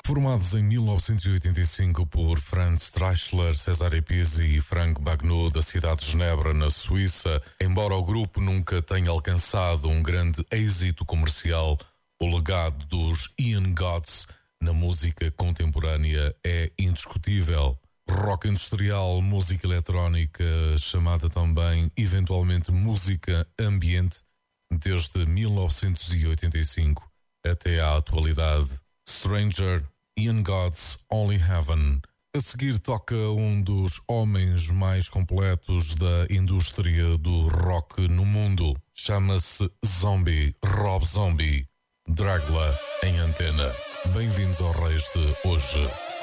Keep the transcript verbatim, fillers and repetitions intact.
Formados em mil novecentos e oitenta e cinco por Franz Streichler, Cesare Pizzi e Frank Bagno da cidade de Genebra, na Suíça, embora o grupo nunca tenha alcançado um grande êxito comercial, o legado dos Ian Gods na música contemporânea é indiscutível. Rock industrial, música eletrónica, chamada também eventualmente música ambiente, desde mil novecentos e oitenta e cinco até à atualidade. Stranger, Ian Gods, Only Heaven. A seguir toca um dos homens mais completos da indústria do rock no mundo. Chama-se Zombie, Rob Zombie. Dragula em antena. Bem-vindos ao Reis de hoje.